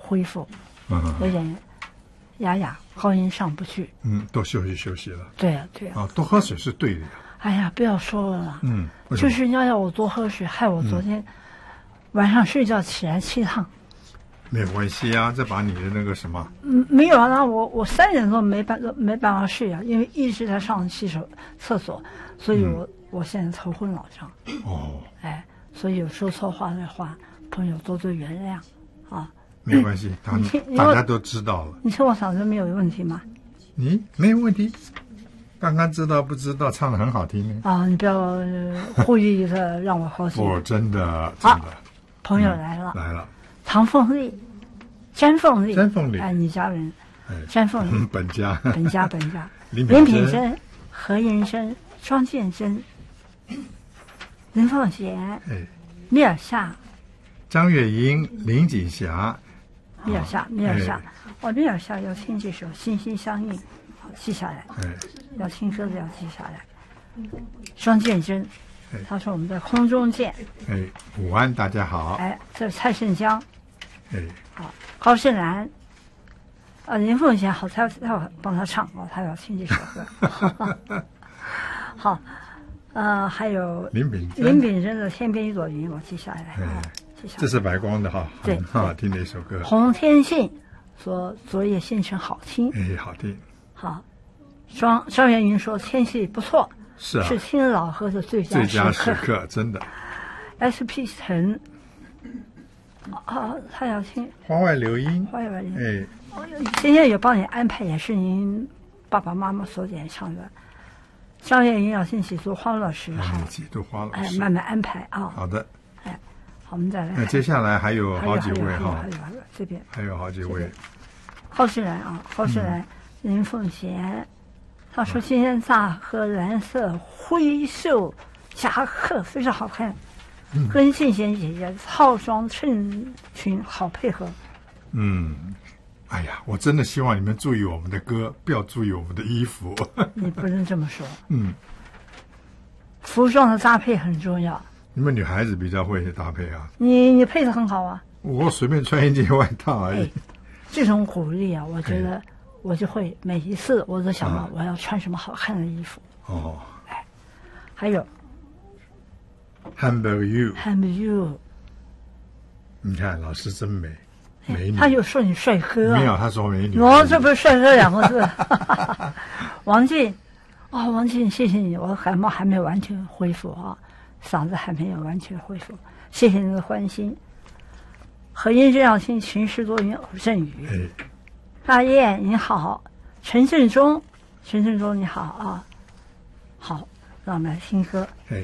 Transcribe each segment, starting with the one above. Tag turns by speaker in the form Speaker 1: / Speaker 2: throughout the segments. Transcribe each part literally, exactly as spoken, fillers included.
Speaker 1: 恢复，
Speaker 2: 嗯，
Speaker 1: 有点哑哑，高音上不去。
Speaker 2: 嗯，多休息休息了。
Speaker 1: 对呀、啊，对呀、
Speaker 2: 啊。啊，多喝水是对的呀。
Speaker 1: 哎呀，不要说了啦。
Speaker 2: 嗯，
Speaker 1: 就是要要我多喝水，害我昨天晚上睡觉起来气烫。
Speaker 2: 没有关系啊，再把你的那个什么……
Speaker 1: 嗯，没有啊，那我我三点钟没办没办法睡啊，因为一直在上洗手厕所，所以我、嗯、我现在头昏脑胀。
Speaker 2: 哦，
Speaker 1: 哎，所以有说错话的话，朋友多多原谅啊。
Speaker 2: 没关系，大大家都知道了。
Speaker 1: 你听我嗓子没有问题吗？
Speaker 2: 你没有问题，刚刚知道不知道，唱得很好听呢。
Speaker 1: 啊，你不要、呃、故意的让我高兴。
Speaker 2: 哦，真的真的。
Speaker 1: 朋友来了、
Speaker 2: 嗯、来了。
Speaker 1: 唐凤丽，詹凤丽，
Speaker 2: 詹凤丽，
Speaker 1: 哎，你家人，
Speaker 2: 哎，
Speaker 1: 詹凤丽，
Speaker 2: 本家，
Speaker 1: 本家，本家，
Speaker 2: 林
Speaker 1: 品珍、何银生、庄建珍、林凤贤，
Speaker 2: 哎，
Speaker 1: 米尔夏，
Speaker 2: 张月英、林锦霞，
Speaker 1: 米尔夏，米尔夏，哦，米尔夏要听这首《心心相印》，好记下来，
Speaker 2: 哎，
Speaker 1: 要听歌的要记下来。庄建珍，他说我们在空中见。
Speaker 2: 哎，午安，大家好。
Speaker 1: 哎，这是蔡胜江。
Speaker 2: 哎，
Speaker 1: 好，高胜兰，啊，林凤贤，好，他他要帮他唱哦，他要听这首歌。好，呃，还有
Speaker 2: 林炳
Speaker 1: 林炳珍的《天边一朵云》，我记下来，
Speaker 2: 哎，
Speaker 1: 记下来。
Speaker 2: 这是白光的哈，
Speaker 1: 对，
Speaker 2: 很好听的一首歌。
Speaker 1: 洪天信说昨夜星辰好听，
Speaker 2: 哎，好听。
Speaker 1: 好，庄张元云说天气不错，
Speaker 2: 是啊，
Speaker 1: 是听老歌的最佳
Speaker 2: 最佳时刻，真的。
Speaker 1: S P 陈。啊，他要听
Speaker 2: 花外流音，
Speaker 1: 花外流音。
Speaker 2: 哎，
Speaker 1: 今天有帮你安排，也是您爸爸妈妈所点唱的。张月英要听几度花老师，
Speaker 2: 好，几度花老师，
Speaker 1: 哎，慢慢安排啊。
Speaker 2: 好的，
Speaker 1: 哎，好，我们再来。
Speaker 2: 那接下来还有好几位哈，
Speaker 1: 还有还有这边
Speaker 2: 还有好几位。
Speaker 1: 高世兰啊，高世兰，林凤贤，他说今天大喝蓝色灰袖夹克非常好看。嗯、跟信贤姐姐套装衬裙好配合。
Speaker 2: 嗯，哎呀，我真的希望你们注意我们的歌，不要注意我们的衣服。
Speaker 1: 你不能这么说。
Speaker 2: 嗯，
Speaker 1: 服装的搭配很重要。
Speaker 2: 你们女孩子比较会搭配啊。
Speaker 1: 你你配的很好啊。
Speaker 2: 我随便穿一件外套而已。
Speaker 1: 哎、这种鼓励啊，我觉得我就会每一次我都想到我要穿什么好看的衣服。
Speaker 2: 哦。
Speaker 1: 哎，还有。
Speaker 2: Hamburg you,
Speaker 1: Hamburg you，
Speaker 2: 你看老师真美，美女。
Speaker 1: 他又说你帅哥，
Speaker 2: 没有，他说美女。
Speaker 1: 我、哦、这不是帅哥两个字。王静，哦，王静，谢谢你，我感冒还没有完全恢复啊，嗓子还没有完全恢复，谢谢你的关心。何音这样听群诗多云偶阵雨。
Speaker 2: 哎，
Speaker 1: 大雁你好，陈振中，陈振中你好啊，好，让我们来听歌。
Speaker 2: 哎。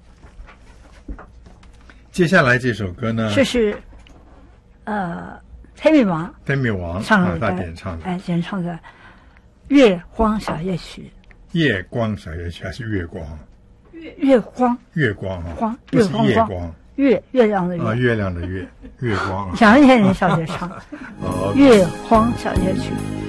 Speaker 2: 接下来这首歌呢？
Speaker 1: 这是，呃，天命王，
Speaker 2: 天命王
Speaker 1: 唱的，
Speaker 2: 他点唱的，
Speaker 1: 哎，点唱的《月光小夜曲》。
Speaker 2: 夜光小夜曲还是月光？
Speaker 1: 月月光，
Speaker 2: 月光哈，
Speaker 1: 光，
Speaker 2: 不是夜光，
Speaker 1: 月月亮的月
Speaker 2: 啊，月亮的月，月光。
Speaker 1: 讲一点，小姐唱《月光小夜曲》。